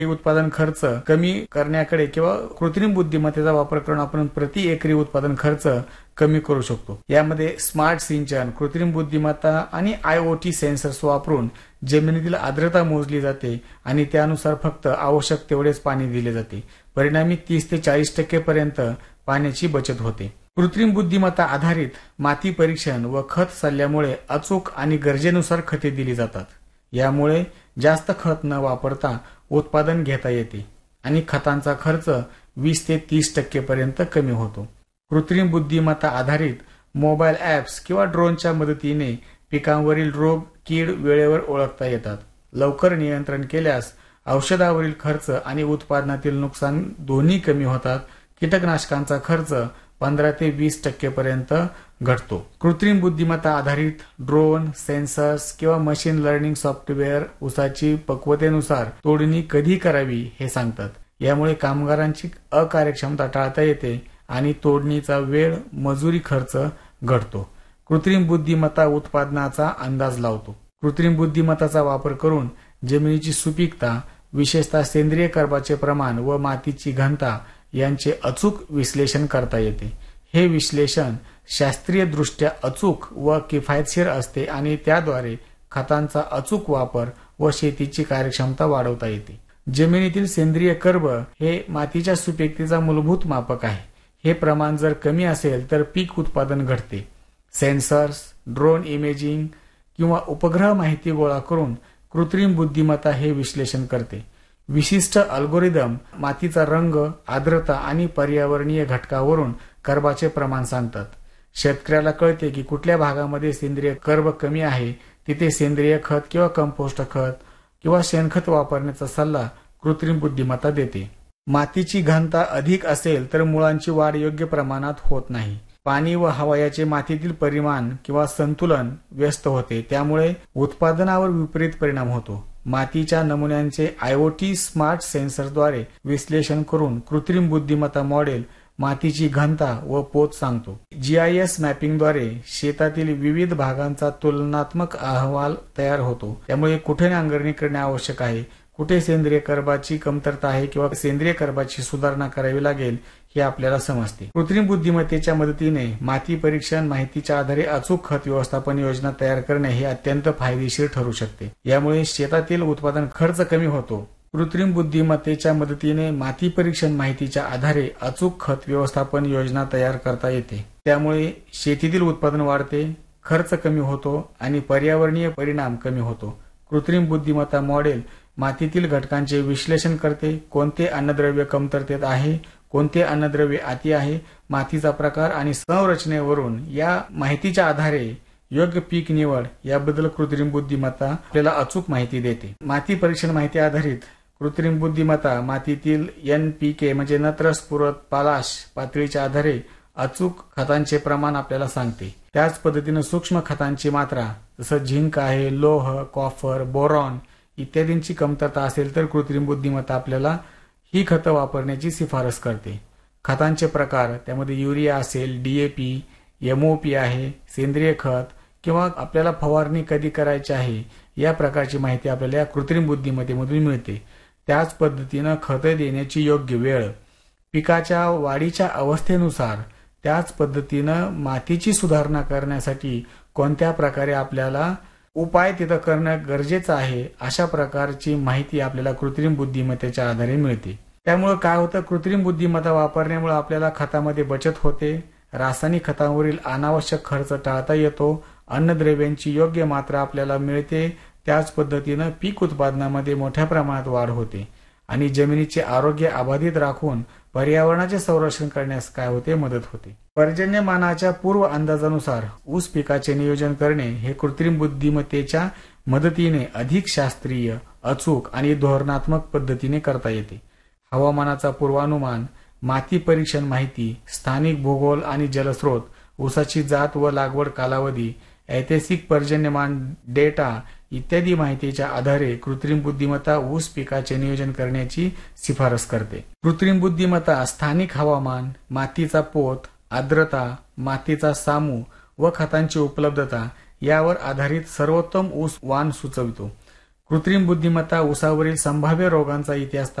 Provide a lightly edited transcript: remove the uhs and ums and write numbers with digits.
हे उत्पादन खर्च कमी करण्याकडे किंवा कृत्रिम बुद्धिमत्तेचा वापर करून आपण प्रति एकरी उत्पादन खर्च कमी करू शकतो. यामध्ये स्मार्ट सिंचन, कृत्रिम बुद्धिमत्ता आणि IoT सेन्सर्स वापरून जमिनीतील आर्द्रता मोजली जाते आणि त्यानुसार फक्त आवश्यक तेवढेच पाणी दिले जाते. परिणामी 30 ते 40% पर्यंत पाण्याची बचत होते. कृत्रिम बुद्धिमत्ता आधारित माती परीक्षण व खत सल्ल्यामुळे अचूक आणि गरजेनुसार खते दिली जातात. यामुळे जास्त खत न वापरता उत्पादन घेता येते आणि खतांचा खर्च 20 ते 30% पर्यंत कमी होतो. कृत्रिम बुद्धिमत्ता आधारित मोबाईल ॲप्स किंवा ड्रोनच्या मदतीने पिकांवरील रोग, कीड वेळेवर ओळखता येतात. लवकर नियंत्रण केल्यास औषधावरील खर्च आणि उत्पादनातील नुकसान दोन्ही कमी होतात. कीटकनाशकांचा खर्च 15 ते 20% पर्यंत घटतो. कृत्रिम बुद्धिमत्ता आधारित ड्रोन, सेन्सर्स किंवा मशीन लर्निंग सॉफ्टवेअर ऊसाची पक्वतेनुसार तोडणी कधी करावी हे सांगतात. यामुळे कामगारांची अकार्यक्षमता टाळता येते आणि तोडणीचा वेळ, मजुरी खर्च घटतो. कृत्रिम बुद्धिमत्ता उत्पादनाचा अंदाज लावतो. कृत्रिम बुद्धिमत्ताचा वापर करून जमिनीची सुपीकता, विशेषतः सेंद्रिय कर्बाचे प्रमाण व मातीची घनता यांचे अचूक विश्लेषण करता येते. हे विश्लेषण शास्त्रीयदृष्ट्या अचूक व किफायतशीर असते आणि त्याद्वारे खतांचा अचूक वापर व शेतीची कार्यक्षमता वाढवता येते. जमिनीतील सेंद्रिय कर्ब हे मातीच्या सुपीकतेचा मूलभूत मापक आहे. हे प्रमाण जर कमी असेल तर पीक उत्पादन घटते. सेन्सर्स, ड्रोन इमेजिंग किंवा उपग्रह माहिती गोळा करून कृत्रिम बुद्धिमत्ता हे विश्लेषण करते. विशिष्ट अल्गोरिदम मातीचा रंग, आर्द्रता आणि पर्यावरणीय घटकावरून कर्बाचे प्रमाण सांगतात. शेतकऱ्याला कळते की कुठल्या भागामध्ये सेंद्रिय कर्ब कमी आहे, तिथे सेंद्रिय खत किंवा कंपोस्ट खत किंवा शेणखत वापरण्याचा सल्ला कृत्रिम बुद्धिमत्ता देते. मातीची घनता अधिक असेल तर मुळांची वाढ योग्य प्रमाणात होत नाही. पाणी व हवा याचे मातीतील परिमाण किंवा संतुलन व्यस्त होते, त्यामुळे उत्पादनावर विपरीत परिणाम होतो. मातीच्या नमुन्यांचे IoT स्मार्ट सेन्सरद्वारे विश्लेषण करून कृत्रिम बुद्धिमत्ता मॉडेल मातीची घनता व पोत सांगतो. GIS मॅपिंगद्वारे शेतातील विविध भागांचा तुलनात्मक अहवाल तयार होतो. त्यामुळे कुठे नांगरणी करणे आवश्यक आहे, कुठे सेंद्रिय कर्बाची कमतरता आहे किंवा सेंद्रिय कर्बाची सुधारणा करावी लागेल हे आपल्याला समजते. कृत्रिम बुद्धिमत्तेच्या मदतीने माती परीक्षण माहितीच्या आधारे अचूक खत व्यवस्थापन योजना तयार करणे हे अत्यंत फायदेशीर ठरू शकते. यामुळे शेतातील उत्पादन खर्च कमी होतो. कृत्रिम बुद्धिमत्तेच्या मदतीने माती परीक्षण माहितीच्या आधारे अचूक खत व्यवस्थापन योजना तयार करता येते. त्यामुळे शेतीतील उत्पादन वाढते, खर्च कमी होतो आणि पर्यावरणीय परिणाम कमी होतो. कृत्रिम बुद्धिमत्ता मॉडेल मातीतील घटकांचे विश्लेषण करते. कोणते अन्नद्रव्य कमतरतेत आहे, कोणते अन्नद्रव्य अति आहे, मातीचा प्रकार आणि संरचनेवरून या माहितीच्या आधारे योग्य पीक निवड याबद्दल कृत्रिम बुद्धिमत्ता आपल्याला अचूक माहिती देते. माती परीक्षण माहिती आधारित कृत्रिम बुद्धिमत्ता मातीतील NPK म्हणजे नत्र, स्फुरद, पालाश पातळीच्या आधारे अचूक खतांचे प्रमाण आपल्याला सांगते. त्याच पद्धतीने सूक्ष्म खतांची मात्रा जसं झिंक आहे, लोह, कॉपर, बोरॉन इत्यादींची कमतरता असेल तर कृत्रिम बुद्धिमत्ता आपल्याला ही खतं वापरण्याची शिफारस करते. खतांचे प्रकार त्यामध्ये युरिया असेल, DAP, MOP आहे, सेंद्रिय खत किंवा आपल्याला फवारणी कधी करायची आहे या प्रकारची माहिती आपल्याला या कृत्रिम बुद्धिमत्तेमधून मिळते. त्याच पद्धतीनं खतं देण्याची योग्य वेळ, पिकाच्या वाढीच्या अवस्थेनुसार, त्याच पद्धतीनं मातीची सुधारणा करण्यासाठी कोणत्या प्रकारे आपल्याला उपाय तिथं करणं गरजेचं आहे अशा प्रकारची माहिती आपल्याला कृत्रिम बुद्धिमत्तेच्या आधारे मिळते. त्यामुळे काय होतं, कृत्रिम बुद्धिमत्ता वापरण्यामुळे आपल्याला खतामध्ये बचत होते, रासायनिक खतांवरील अनावश्यक खर्च टाळता येतो, अन्नद्रव्यांची योग्य मात्रा आपल्याला मिळते, त्याच पद्धतीनं पीक उत्पादनामध्ये मोठ्या प्रमाणात वाढ होते आणि जमिनीचे आरोग्य अबाधित राखून पर्यावरणाचे संरक्षण करण्यास काय होते, मदत होते. पर्जन्यमानाच्या पूर्व अंदाजानुसार ऊस पिकाचे नियोजन करणे हे कृत्रिम बुद्धिमत्तेच्या मदतीने अधिक शास्त्रीय, अचूक आणि धोरणात्मक पद्धतीने करता येते. हवामानाचा पूर्वानुमान, माती परीक्षण माहिती, स्थानिक भूगोल आणि जलस्रोत, ऊसाची जात व लागवड कालावधी, ऐतिहासिक पर्जन्यमान डेटा इत्यादी माहितीच्या आधारे कृत्रिम बुद्धिमत्ता ऊस पिकाचे नियोजन करण्याची शिफारस करते. कृत्रिम बुद्धिमत्ता स्थानिक हवामान, मातीचा पोत, आर्द्रता, मातीचा सामू व खतांची उपलब्धता यावर आधारित सर्वोत्तम ऊस वाण सुचवितो. कृत्रिम बुद्धिमत्ता ऊसावरील संभाव्य रोगांचा इतिहास